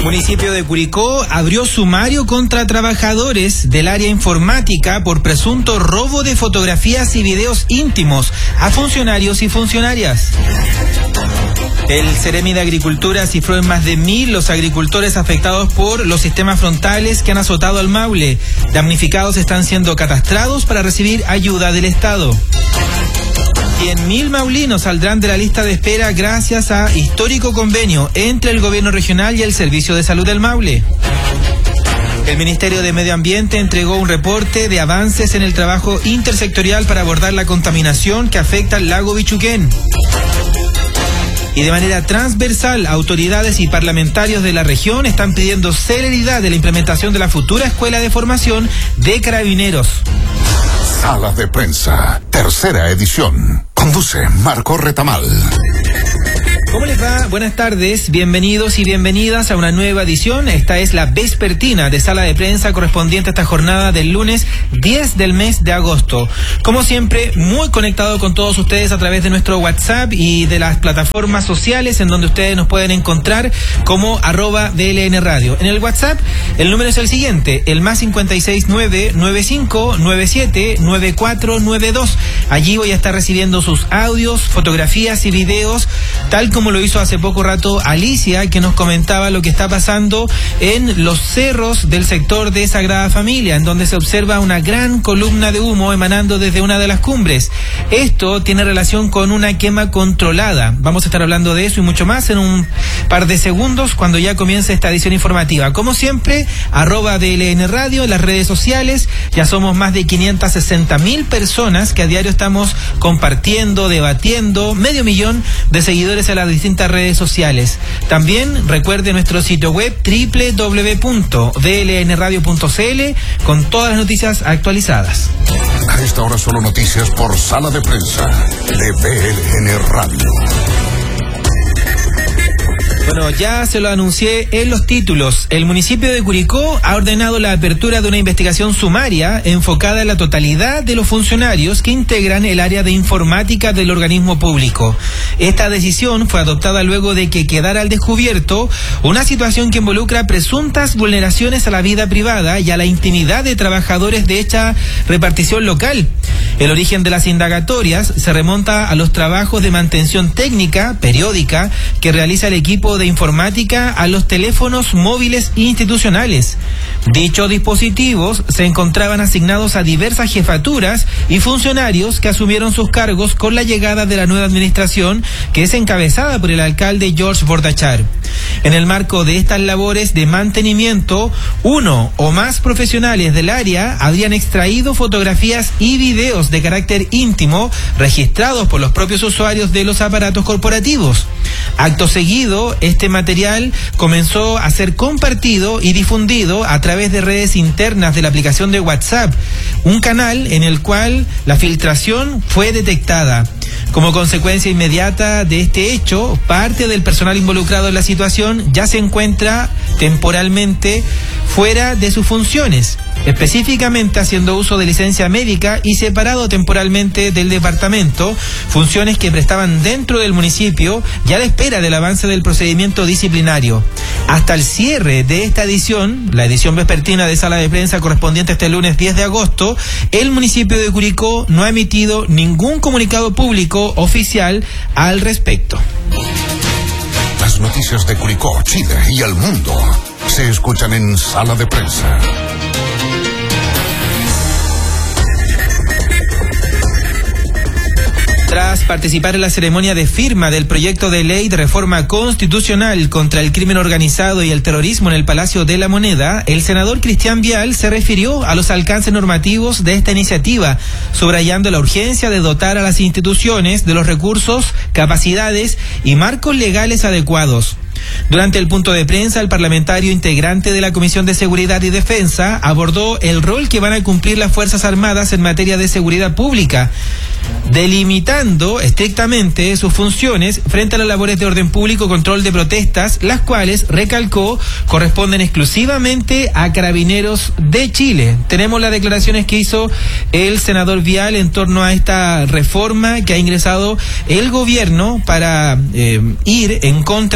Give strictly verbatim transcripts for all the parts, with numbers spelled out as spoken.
Municipio de Curicó abrió sumario contra trabajadores del área informática por presunto robo de fotografías y videos íntimos a funcionarios y funcionarias. El Ceremi de Agricultura cifró en más de mil los agricultores afectados por los sistemas frontales que han azotado al Maule. Damnificados están siendo catastrados para recibir ayuda del Estado. cien mil maulinos saldrán de la lista de espera gracias a histórico convenio entre el gobierno regional y el Servicio de Salud del Maule. El Ministerio de Medio Ambiente entregó un reporte de avances en el trabajo intersectorial para abordar la contaminación que afecta al lago Bichuquén. Y de manera transversal, autoridades y parlamentarios de la región están pidiendo celeridad de la implementación de la futura escuela de formación de carabineros. Sala de Prensa, tercera edición. Conduce Marco Retamal. ¿Cómo les va? Buenas tardes, bienvenidos y bienvenidas a una nueva edición. Esta es la vespertina de Sala de Prensa correspondiente a esta jornada del lunes diez del mes de agosto. Como siempre, muy conectado con todos ustedes a través de nuestro WhatsApp y de las plataformas sociales en donde ustedes nos pueden encontrar como arroba D L N Radio. En el WhatsApp, el número es el siguiente, el más cincuenta y seis nueve nueve cinco nueve siete nueve cuatro nueve dos. Allí voy a estar recibiendo sus audios, fotografías y videos, tal como lo hizo hace poco rato Alicia, que nos comentaba lo que está pasando en los cerros del sector de Sagrada Familia, en donde se observa una gran columna de humo emanando desde una de las cumbres. Esto tiene relación con una quema controlada. Vamos a estar hablando de eso y mucho más en un par de segundos cuando ya comience esta edición informativa. Como siempre, arroba D L N Radio en las redes sociales. Ya somos más de quinientas sesenta mil personas que a diario estamos compartiendo, debatiendo, medio millón de seguidores a las distintas redes sociales. También recuerde nuestro sitio web doble u doble u doble u punto d l n radio punto c l con todas las noticias actualizadas. A esta hora solo noticias por Sala de Prensa de B L N Radio. Bueno, ya se lo anuncié en los títulos. El municipio de Curicó ha ordenado la apertura de una investigación sumaria enfocada en la totalidad de los funcionarios que integran el área de informática del organismo público. Esta decisión fue adoptada luego de que quedara al descubierto una situación que involucra presuntas vulneraciones a la vida privada y a la intimidad de trabajadores de esta repartición local. El origen de las indagatorias se remonta a los trabajos de mantención técnica periódica que realiza el equipo de informática a los teléfonos móviles institucionales. Dichos dispositivos se encontraban asignados a diversas jefaturas y funcionarios que asumieron sus cargos con la llegada de la nueva administración, que es encabezada por el alcalde George Bordachar. En el marco de estas labores de mantenimiento, uno o más profesionales del área habrían extraído fotografías y videos de carácter íntimo registrados por los propios usuarios de los aparatos corporativos. Acto seguido, este material comenzó a ser compartido y difundido a través de redes internas de la aplicación de WhatsApp, un canal en el cual la filtración fue detectada. Como consecuencia inmediata de este hecho, parte del personal involucrado en la situación ya se encuentra temporalmente fuera de sus funciones, específicamente haciendo uso de licencia médica y separado temporalmente del departamento, funciones que prestaban dentro del municipio ya a la espera del avance del procedimiento disciplinario. Hasta el cierre de esta edición, la edición vespertina de Sala de Prensa correspondiente a este lunes diez de agosto, el municipio de Curicó no ha emitido ningún comunicado público oficial al respecto. Las noticias de Curicó, Chile y el mundo se escuchan en Sala de Prensa. Tras participar en la ceremonia de firma del proyecto de ley de reforma constitucional contra el crimen organizado y el terrorismo en el Palacio de la Moneda, el senador Cristian Vial se refirió a los alcances normativos de esta iniciativa, subrayando la urgencia de dotar a las instituciones de los recursos, capacidades y marcos legales adecuados. Durante el punto de prensa, el parlamentario integrante de la Comisión de Seguridad y Defensa abordó el rol que van a cumplir las Fuerzas Armadas en materia de seguridad pública, delimitando estrictamente sus funciones frente a las labores de orden público, control de protestas, las cuales, recalcó, corresponden exclusivamente a Carabineros de Chile. Tenemos las declaraciones que hizo el senador Vial en torno a esta reforma que ha ingresado el gobierno para eh, ir en contra del crimen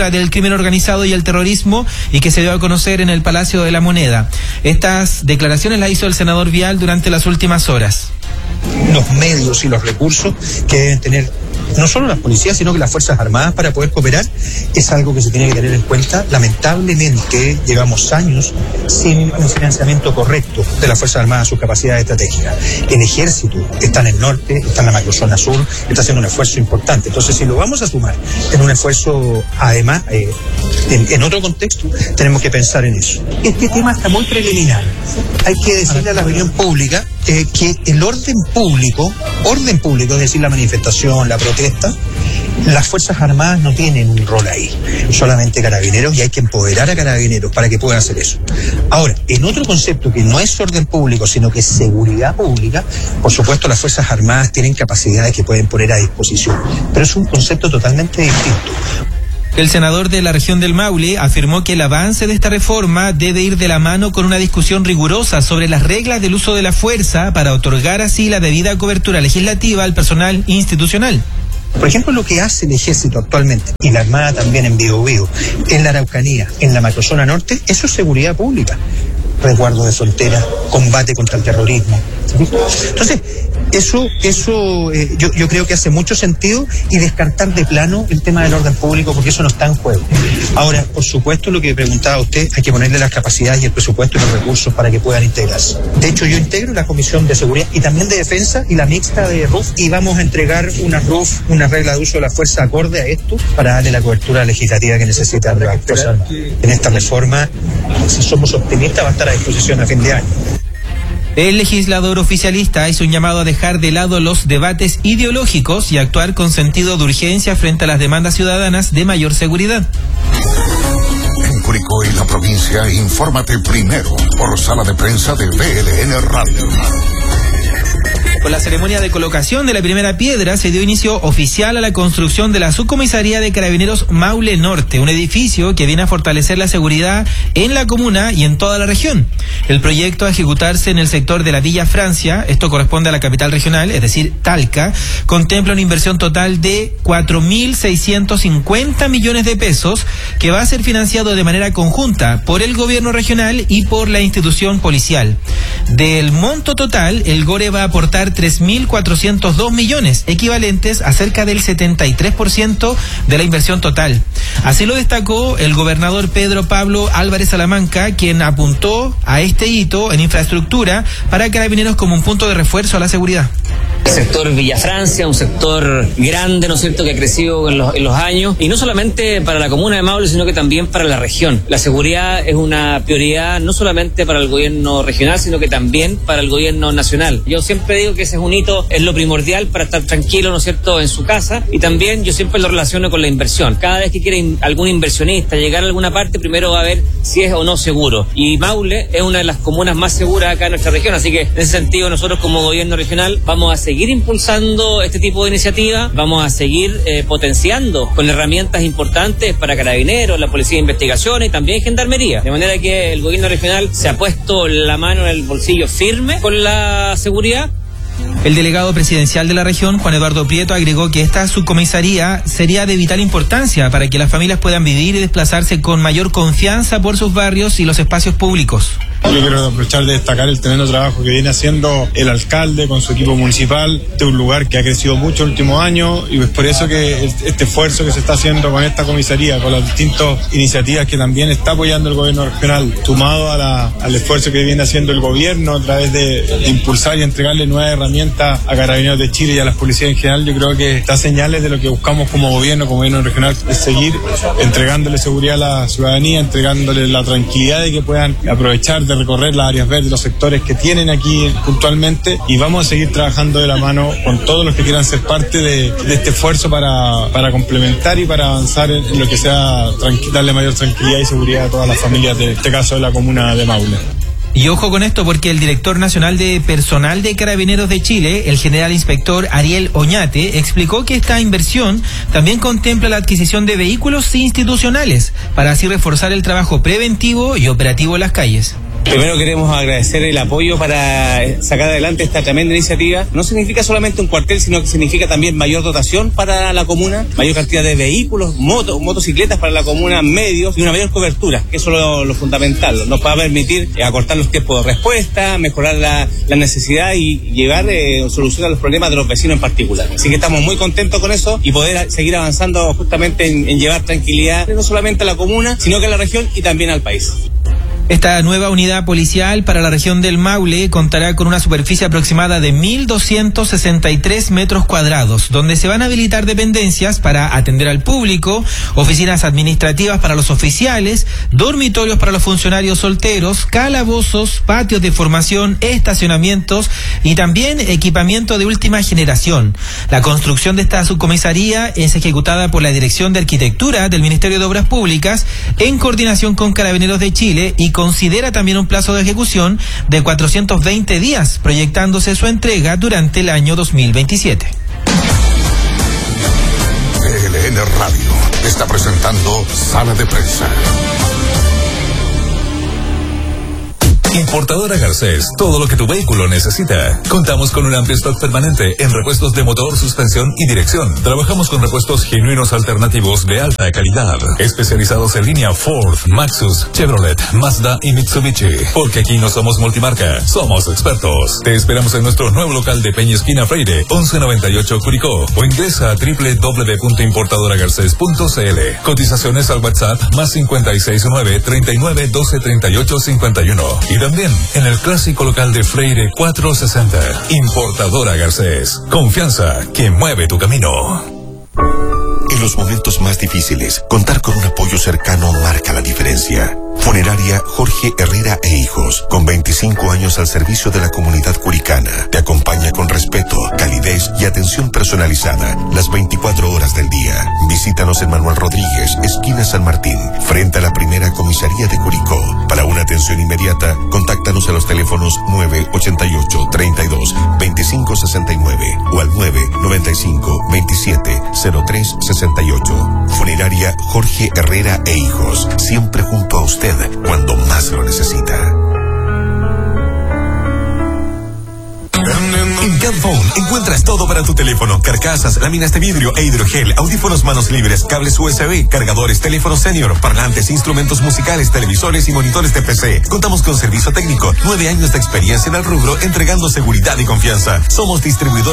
crimen organizado y el terrorismo y que se dio a conocer en el Palacio de la Moneda. Estas declaraciones las hizo el senador Vial durante las últimas horas. Los medios y los recursos que deben tener no solo las policías, sino que las Fuerzas Armadas para poder cooperar, es algo que se tiene que tener en cuenta. Lamentablemente, llevamos años sin un financiamiento correcto de las Fuerzas Armadas, sus capacidades estratégicas. El Ejército está en el norte, está en la macrozona sur, está haciendo un esfuerzo importante. Entonces, si lo vamos a sumar en un esfuerzo, además, eh, en, en otro contexto, tenemos que pensar en eso. Este tema está muy preliminar. Hay que decirle a la opinión pública eh, que el orden público, orden público, es decir, la manifestación, la protesta, las Fuerzas Armadas no tienen un rol ahí, solamente Carabineros, y hay que empoderar a Carabineros para que puedan hacer eso. Ahora, en otro concepto que no es orden público, sino que es seguridad pública, por supuesto las Fuerzas Armadas tienen capacidades que pueden poner a disposición, pero es un concepto totalmente distinto. El senador de la región del Maule afirmó que el avance de esta reforma debe ir de la mano con una discusión rigurosa sobre las reglas del uso de la fuerza para otorgar así la debida cobertura legislativa al personal institucional. Por ejemplo, lo que hace el Ejército actualmente, y la Armada también en Biobío, en la Araucanía, en la macrozona norte, eso es seguridad pública. Resguardo de fronteras, combate contra el terrorismo. Entonces, eso, eso eh, yo, yo creo que hace mucho sentido, y descartar de plano el tema del orden público, porque eso no está en juego. Ahora, por supuesto, lo que preguntaba usted, hay que ponerle las capacidades y el presupuesto y los recursos para que puedan integrarse. De hecho, yo integro la Comisión de Seguridad y también de Defensa y la mixta de R U F, y vamos a entregar una R U F, una regla de uso de la fuerza acorde a esto, para darle la cobertura legislativa que necesitan las Fuerzas Armadas. En esta reforma, si somos optimistas, va a estar a disposición a fin de año. El legislador oficialista hizo un llamado a dejar de lado los debates ideológicos y actuar con sentido de urgencia frente a las demandas ciudadanas de mayor seguridad. En Curicó y la provincia, infórmate primero por Sala de Prensa de B L N Radio. Con la ceremonia de colocación de la primera piedra se dio inicio oficial a la construcción de la subcomisaría de Carabineros Maule Norte, un edificio que viene a fortalecer la seguridad en la comuna y en toda la región. El proyecto a ejecutarse en el sector de la Villa Francia, esto corresponde a la capital regional, es decir, Talca, contempla una inversión total de cuatro mil seiscientos cincuenta millones de pesos que va a ser financiado de manera conjunta por el gobierno regional y por la institución policial. Del monto total, el Gore va a aportar tres mil cuatrocientos dos millones, equivalentes a cerca del setenta y tres por ciento de la inversión total. Así lo destacó el gobernador Pedro Pablo Álvarez Salamanca, quien apuntó a este hito en infraestructura para Carabineros como un punto de refuerzo a la seguridad. El sector Villa Francia, un sector grande, ¿no es cierto?, que ha crecido en los, en los años, y no solamente para la comuna de Maule, sino que también para la región. La seguridad es una prioridad no solamente para el gobierno regional, sino que también para el gobierno nacional. Yo siempre digo que ese es un hito, es lo primordial para estar tranquilo, ¿no es cierto?, en su casa, y también yo siempre lo relaciono con la inversión. Cada vez que quiere algún inversionista llegar a alguna parte, primero va a ver si es o no seguro. Y Maule es una de las comunas más seguras acá en nuestra región, así que en ese sentido nosotros como gobierno regional vamos a seguir seguir impulsando este tipo de iniciativas, vamos a seguir eh, potenciando con herramientas importantes para Carabineros, la Policía de Investigación y también Gendarmería. De manera que el gobierno regional se ha puesto la mano en el bolsillo firme con la seguridad. El delegado presidencial de la región, Juan Eduardo Prieto, agregó que esta subcomisaría sería de vital importancia para que las familias puedan vivir y desplazarse con mayor confianza por sus barrios y los espacios públicos. Yo quiero aprovechar de destacar el tremendo trabajo que viene haciendo el alcalde con su equipo municipal de un lugar que ha crecido mucho en el último año, y es por eso que este esfuerzo que se está haciendo con esta comisaría, con las distintas iniciativas que también está apoyando el gobierno regional, sumado a la, al esfuerzo que viene haciendo el gobierno a través de, de impulsar y entregarle nuevas herramientas a Carabineros de Chile y a las policías en general, yo creo que da señales de lo que buscamos como gobierno, como gobierno regional, es seguir entregándole seguridad a la ciudadanía, entregándole la tranquilidad de que puedan aprovechar de recorrer las áreas verdes, los sectores que tienen aquí puntualmente, y vamos a seguir trabajando de la mano con todos los que quieran ser parte de, de este esfuerzo para, para complementar y para avanzar en, en lo que sea darle mayor tranquilidad y seguridad a todas las familias de este caso de la comuna de Maule. Y ojo con esto, porque el director nacional de personal de Carabineros de Chile, el general inspector Ariel Oñate, explicó que esta inversión también contempla la adquisición de vehículos institucionales para así reforzar el trabajo preventivo y operativo en las calles. Primero queremos agradecer el apoyo para sacar adelante esta tremenda iniciativa. No significa solamente un cuartel, sino que significa también mayor dotación para la comuna, mayor cantidad de vehículos, motos, motocicletas para la comuna, medios y una mayor cobertura, que eso es lo, lo fundamental. Nos va a permitir eh, acortar los tiempos de respuesta, mejorar la, la necesidad y llevar eh, solución a los problemas de los vecinos en particular. Así que estamos muy contentos con eso y poder seguir avanzando justamente en, en llevar tranquilidad no solamente a la comuna, sino que a la región y también al país. Esta nueva unidad policial para la región del Maule contará con una superficie aproximada de mil doscientos sesenta y tres metros cuadrados, donde se van a habilitar dependencias para atender al público, oficinas administrativas para los oficiales, dormitorios para los funcionarios solteros, calabozos, patios de formación, estacionamientos y también equipamiento de última generación. La construcción de esta subcomisaría es ejecutada por la Dirección de Arquitectura del Ministerio de Obras Públicas en coordinación con Carabineros de Chile y considera también un plazo de ejecución de cuatrocientos veinte días, proyectándose su entrega durante el año dos mil veintisiete. P L N Radio está presentando Sala de Prensa. Importadora Garcés, todo lo que tu vehículo necesita. Contamos con un amplio stock permanente en repuestos de motor, suspensión y dirección. Trabajamos con repuestos genuinos alternativos de alta calidad, especializados en línea Ford, Maxus, Chevrolet, Mazda y Mitsubishi. Porque aquí no somos multimarca, somos expertos. Te esperamos en nuestro nuevo local de Peña Esquina Freire, once noventa y ocho Curicó, o ingresa a doble u doble u doble u punto importadora garcés punto c l. Cotizaciones al WhatsApp más cincuenta y seis nueve, treinta y nueve, doce, treinta y ocho, cincuenta y uno. Y también en el clásico local de Freire cuatrocientos sesenta. Importadora Garcés. Confianza que mueve tu camino. En los momentos más difíciles, contar con un apoyo cercano marca la diferencia. Funeraria Jorge Herrera e Hijos, con veinticinco años al servicio de la comunidad curicana, te acompaña con respeto, calidez y atención personalizada las veinticuatro horas del día. Visítanos en Manuel Rodríguez, esquina San Martín, frente a la primera comisaría de Curicó. Para una atención inmediata, contáctanos a los teléfonos nueve ochenta y ocho, treinta y dos, veinticinco sesenta y nueve o al nueve noventa y cinco, veintisiete, cero tres sesenta y ocho. Funeraria Jorge Herrera e Hijos, siempre junto a usted cuando más lo necesita. En Camphone encuentras todo para tu teléfono: carcasas, láminas de vidrio e hidrogel, audífonos manos libres, cables U S B, cargadores, teléfonos senior, parlantes, instrumentos musicales, televisores y monitores de P C. Contamos con servicio técnico, nueve años de experiencia en el rubro, entregando seguridad y confianza. Somos distribuidores